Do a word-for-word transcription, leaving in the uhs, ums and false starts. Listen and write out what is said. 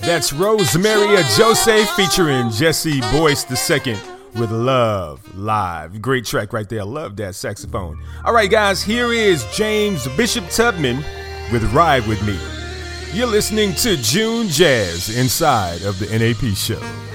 That's Rosemaria Jose featuring Jesse Boyce the Second with Love Live. Great track right there. Love that saxophone. All right, guys, here is James Bishop Tubman with Ride With Me. You're listening to June Jazz inside of the N A P show.